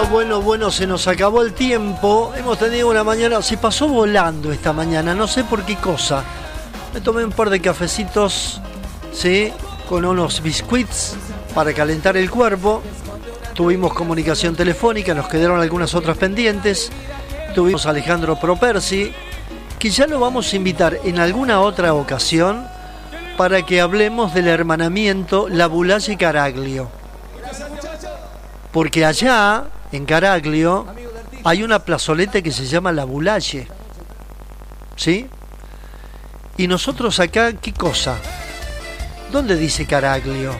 Bueno, se nos acabó el tiempo. Hemos tenido una mañana, se pasó volando esta mañana, no sé por qué cosa. Me tomé un par de cafecitos, ¿sí? Con unos biscuits para calentar el cuerpo. Tuvimos comunicación telefónica, nos quedaron algunas otras pendientes. Tuvimos a Alejandro Propersi, que ya lo vamos a invitar en alguna otra ocasión para que hablemos del hermanamiento Laboulaye-Caraglio. Porque allá, en Caraglio, hay una plazoleta que se llama Laboulaye, ¿sí? Y nosotros acá, ¿qué cosa? ¿Dónde dice Caraglio?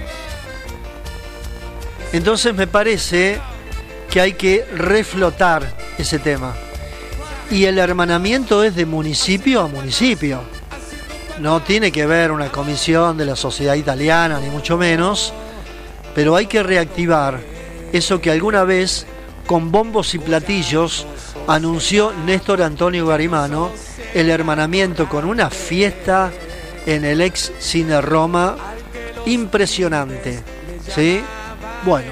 Entonces me parece que hay que reflotar ese tema. Y el hermanamiento es de municipio a municipio. No tiene que ver una comisión de la sociedad italiana, ni mucho menos, pero hay que reactivar eso que alguna vez, con bombos y platillos, anunció Néstor Antonio Garimano, el hermanamiento con una fiesta en el ex Cine Roma, impresionante, ¿sí? Bueno,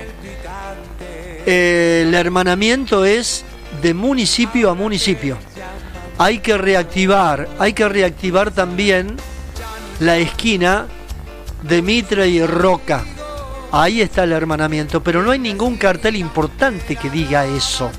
el hermanamiento es de municipio a municipio. Hay que reactivar también la esquina de Mitre y Roca. Ahí está el hermanamiento, pero no hay ningún cartel importante que diga eso.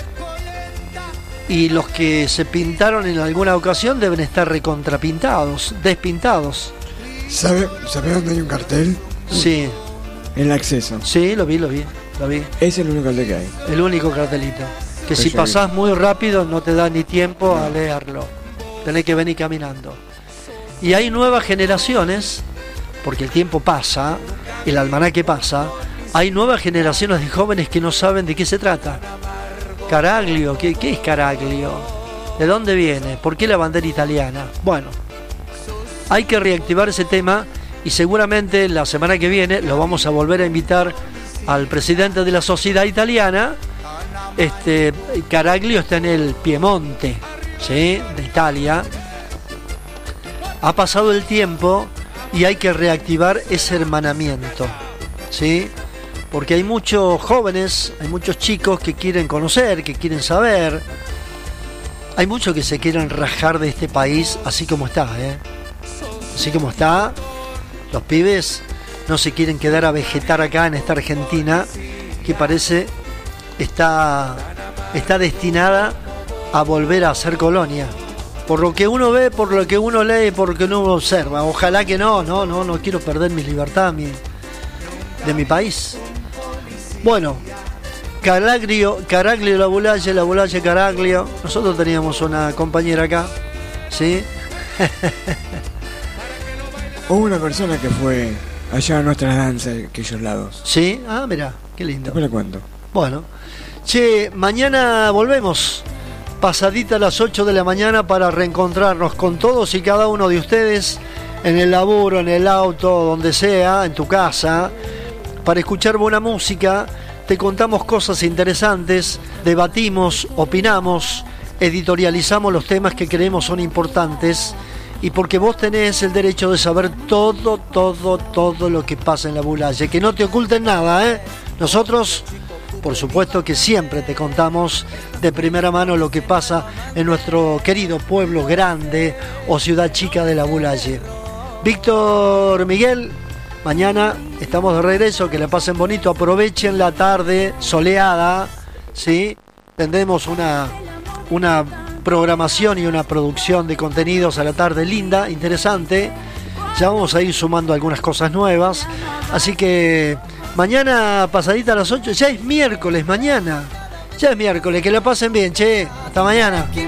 Y los que se pintaron en alguna ocasión deben estar recontrapintados, despintados. ¿Sabe dónde hay un cartel? Sí. En el acceso. Sí, lo vi. Es el único cartel que hay. El único cartelito. Que Pero si pasás muy rápido no te da ni tiempo a leerlo. Tenés que venir caminando. Y hay nuevas generaciones, porque el tiempo pasa, el almanaque pasa, hay nuevas generaciones de jóvenes que no saben de qué se trata. Caraglio, ¿qué es Caraglio? ¿De dónde viene? ¿Por qué la bandera italiana? Bueno, hay que reactivar ese tema y seguramente la semana que viene lo vamos a volver a invitar al presidente de la sociedad italiana. Caraglio está en el Piemonte, ¿sí? De Italia. Ha pasado el tiempo y hay que reactivar ese hermanamiento, ¿sí? Porque hay muchos jóvenes, hay muchos chicos que quieren conocer, que quieren saber. Hay muchos que se quieren rajar de este país así como está, Así como está, los pibes no se quieren quedar a vegetar acá en esta Argentina que parece está destinada a volver a ser colonia. Por lo que uno ve, por lo que uno lee, por lo que uno observa. Ojalá que no quiero perder mi libertad de mi país. Bueno, Caraglio, Laboulaye, Caraglio. Nosotros teníamos una compañera acá, ¿sí? Hubo una persona que fue allá a nuestras danzas de aquellos lados. ¿Sí? Ah, mirá, qué lindo. Después le cuento. Bueno, che, mañana volvemos, pasadita a las 8 de la mañana para reencontrarnos con todos y cada uno de ustedes en el laburo, en el auto, donde sea, en tu casa, para escuchar buena música. Te contamos cosas interesantes, debatimos, opinamos, editorializamos los temas que creemos son importantes y porque vos tenés el derecho de saber todo lo que pasa en Laboulaye, que no te oculten nada, Nosotros, por supuesto que siempre te contamos de primera mano lo que pasa en nuestro querido pueblo grande o ciudad chica de Laboulaye. Víctor, Miguel, mañana estamos de regreso, que la pasen bonito, aprovechen la tarde soleada, ¿sí? Tendremos una programación y una producción de contenidos a la tarde linda, interesante. Ya vamos a ir sumando algunas cosas nuevas, así que mañana pasadita a las 8, ya es miércoles mañana. Ya es miércoles, que la pasen bien, che. Hasta mañana.